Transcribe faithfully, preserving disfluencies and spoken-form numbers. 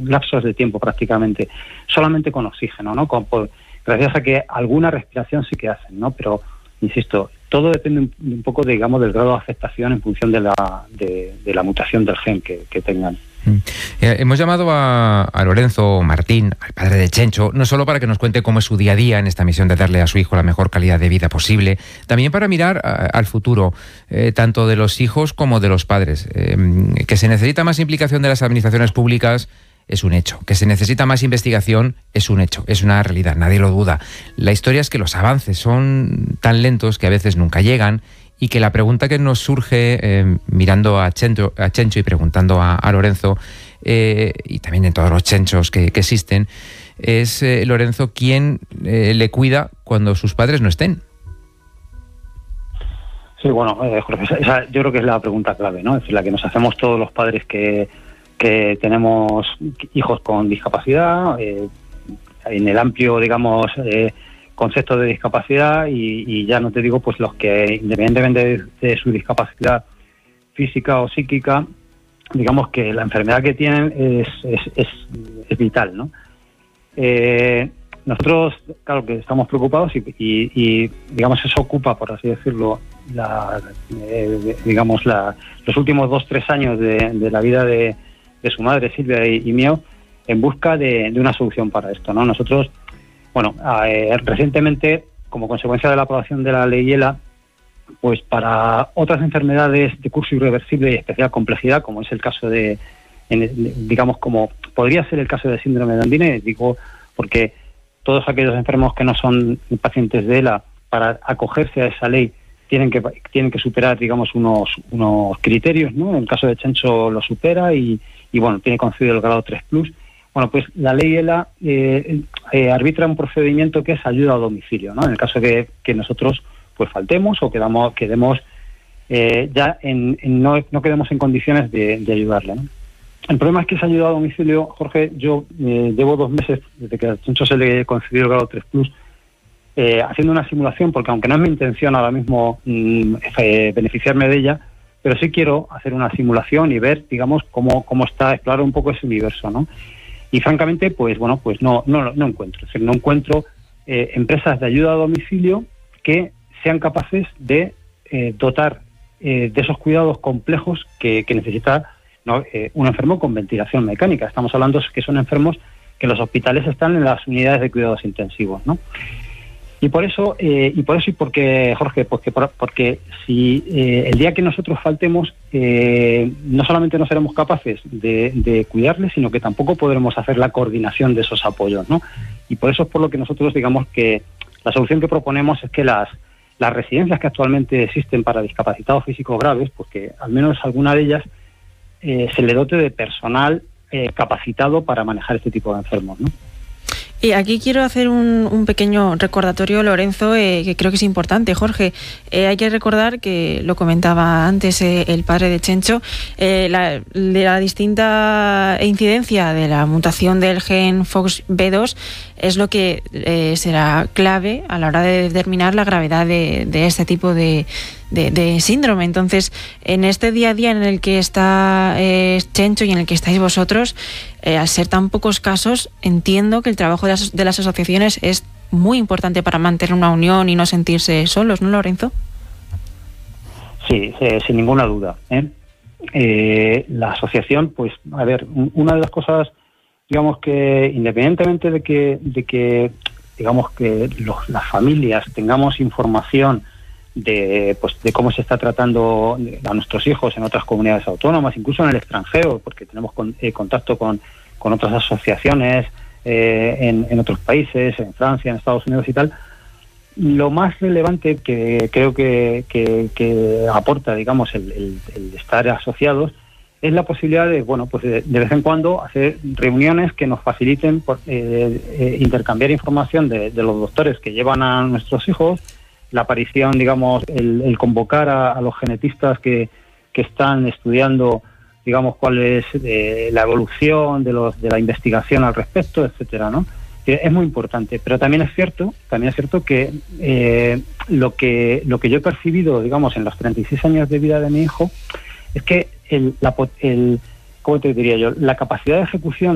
lapsos de tiempo prácticamente, solamente con oxígeno, ¿no? Con, por, gracias a que alguna respiración sí que hacen, ¿no? Pero, insisto, todo depende un, un poco, digamos, del grado de afectación en función de la, de, de la mutación del gen que, que tengan. Eh, hemos llamado a, a Lorenzo Martín, al padre de Chencho, no solo para que nos cuente cómo es su día a día en esta misión de darle a su hijo la mejor calidad de vida posible, también para mirar a, al futuro, eh, tanto de los hijos como de los padres. Eh, que se necesita más implicación de las administraciones públicas es un hecho. Que se necesita más investigación es un hecho, es una realidad, nadie lo duda. La historia es que los avances son tan lentos que a veces nunca llegan, y que la pregunta que nos surge eh, mirando a Chencho, a Chencho y preguntando a, a Lorenzo, eh, y también en todos los Chenchos que, que existen, es, eh, Lorenzo, ¿quién eh, le cuida cuando sus padres no estén? Sí, bueno, eh, Jorge, esa yo creo que es la pregunta clave, ¿no? Es decir, la que nos hacemos todos los padres que, que tenemos hijos con discapacidad, eh, en el amplio, digamos, eh, concepto de discapacidad, y, y ya no te digo pues los que, independientemente de, de su discapacidad física o psíquica, digamos que la enfermedad que tienen es, es, es, es vital, ¿no? Eh, nosotros, claro que estamos preocupados y, y, y digamos eso ocupa, por así decirlo, la, eh, digamos la, los últimos dos, tres años de, de la vida de, de su madre, Silvia, y, y mío, en busca de, de una solución para esto, ¿no? Nosotros, bueno, eh, recientemente, como consecuencia de la aprobación de la ley ELA, pues para otras enfermedades de curso irreversible y especial complejidad, como es el caso de, en, digamos, como podría ser el caso del síndrome de Andine, digo, porque todos aquellos enfermos que no son pacientes de ELA, para acogerse a esa ley, tienen que tienen que superar, digamos, unos unos criterios, ¿no? En el caso de Chencho lo supera y, y bueno, tiene concedido el grado tres plus. Bueno, pues la ley ELA eh, eh, arbitra un procedimiento que es ayuda a domicilio, ¿no? En el caso que, que nosotros pues faltemos o quedamos, quedemos eh, ya en, en no, no quedemos en condiciones de, de ayudarle, ¿no? El problema es que esa ayuda a domicilio, Jorge, yo eh, llevo dos meses desde que a Chencho se le concedió el grado tres plus, eh, haciendo una simulación, porque aunque no es mi intención ahora mismo mmm, eh, beneficiarme de ella, pero sí quiero hacer una simulación y ver, digamos, cómo, cómo está, explorar un poco ese universo, ¿no? Y francamente, pues bueno, pues no no no encuentro. Es decir, no encuentro eh, empresas de ayuda a domicilio que sean capaces de eh, dotar eh, de esos cuidados complejos que, que necesita, ¿no? eh, un enfermo con ventilación mecánica. Estamos hablando que son enfermos que los hospitales están en las unidades de cuidados intensivos, ¿no? Y por eso, eh, y por eso y porque, Jorge, porque, porque si eh, el día que nosotros faltemos, eh, no solamente no seremos capaces de, de cuidarles, sino que tampoco podremos hacer la coordinación de esos apoyos, ¿no? Y por eso es por lo que nosotros, digamos, que la solución que proponemos es que las, las residencias que actualmente existen para discapacitados físicos graves, pues que al menos alguna de ellas eh, se le dote de personal eh, capacitado para manejar este tipo de enfermos, ¿no? Y aquí quiero hacer un, un pequeño recordatorio, Lorenzo, eh, que creo que es importante, Jorge. Eh, hay que recordar que, lo comentaba antes eh, el padre de Chencho, eh, la, de la distinta incidencia de la mutación del gen F O X B dos es lo que eh, será clave a la hora de determinar la gravedad de, de este tipo de, de, de síndrome. Entonces, en este día a día en el que está eh, Chencho y en el que estáis vosotros, eh, al ser tan pocos casos, entiendo que el trabajo de las, de las asociaciones es muy importante para mantener una unión y no sentirse solos, ¿no, Lorenzo? Sí, eh, sin ninguna duda, ¿eh? Eh, la asociación, pues, a ver, una de las cosas, digamos que independientemente de que, de que digamos que los, las familias tengamos información de, pues, de cómo se está tratando a nuestros hijos en otras comunidades autónomas, incluso en el extranjero, porque tenemos con, eh, contacto con, con otras asociaciones eh, en, en otros países, en Francia, en Estados Unidos y tal. Lo más relevante que creo que, que, que aporta, digamos, el, el, el estar asociados es la posibilidad de, bueno, pues de, de vez en cuando hacer reuniones que nos faciliten por, eh, eh, intercambiar información de, de los doctores que llevan a nuestros hijos, la aparición, digamos, el, el convocar a, a los genetistas que, que están estudiando, digamos, cuál es eh, la evolución de, los, de la investigación al respecto, etcétera, ¿no? Es muy importante, pero también es cierto, también es cierto que eh, lo que lo que yo he percibido, digamos, en los treinta y seis años de vida de mi hijo, es que el, la, el ¿cómo te diría yo? La capacidad de ejecución